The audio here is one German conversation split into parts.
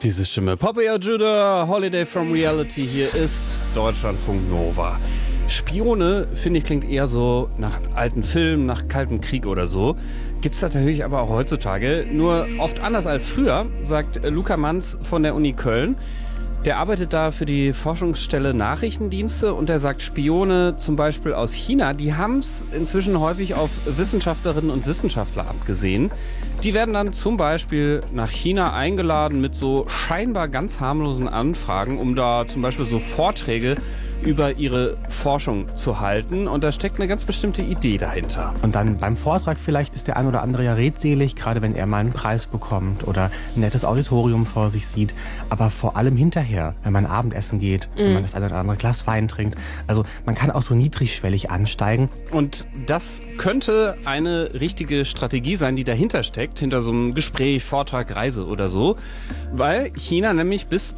Diese Stimme. Popeye Judah, Holiday from Reality. Hier ist Deutschlandfunk Nova. Spione, finde ich, klingt eher so nach alten Filmen, nach Kaltem Krieg oder so. Gibt's das natürlich aber auch heutzutage. Nur oft anders als früher, sagt Luca Manz von der Uni Köln. Der arbeitet da für die Forschungsstelle Nachrichtendienste und er sagt, Spione zum Beispiel aus China, die haben es inzwischen häufig auf Wissenschaftlerinnen und Wissenschaftler abgesehen. Die werden dann zum Beispiel nach China eingeladen mit so scheinbar ganz harmlosen Anfragen, um da zum Beispiel so Vorträge über ihre Forschung zu halten. Und da steckt eine ganz bestimmte Idee dahinter. Und dann beim Vortrag vielleicht ist der ein oder andere ja redselig, gerade wenn er mal einen Preis bekommt oder ein nettes Auditorium vor sich sieht. Aber vor allem hinterher, wenn man Abendessen geht, wenn man das eine oder andere Glas Wein trinkt. Also man kann auch so niedrigschwellig ansteigen. Und das könnte eine richtige Strategie sein, die dahinter steckt, hinter so einem Gespräch, Vortrag, Reise oder so. Weil China nämlich bis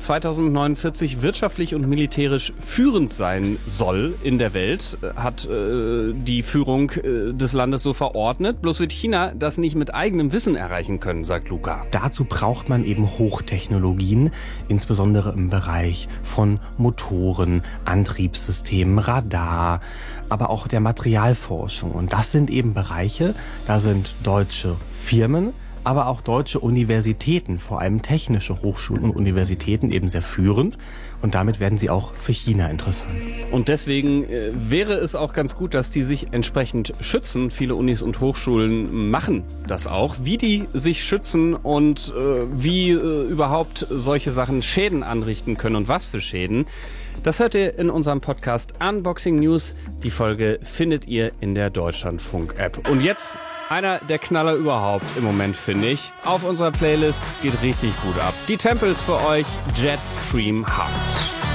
2049 wirtschaftlich und militärisch führend sein soll in der Welt, hat die Führung des Landes so verordnet. Bloß wird China das nicht mit eigenem Wissen erreichen können, sagt Luca. Dazu braucht man eben Hochtechnologien, insbesondere im Bereich von Motoren, Antriebssystemen, Radar, aber auch der Materialforschung. Und das sind eben Bereiche, da sind deutsche Firmen, aber auch deutsche Universitäten, vor allem technische Hochschulen und Universitäten, eben sehr führend. Und damit werden sie auch für China interessant. Und deswegen wäre es auch ganz gut, dass die sich entsprechend schützen. Viele Unis und Hochschulen machen das auch. Wie die sich schützen und wie überhaupt solche Sachen Schäden anrichten können und was für Schäden, das hört ihr in unserem Podcast Unboxing News. Die Folge findet ihr in der Deutschlandfunk-App. Und jetzt einer der Knaller überhaupt im Moment, finde ich. Auf unserer Playlist geht richtig gut ab. Die Temples für euch, Jetstream Heart.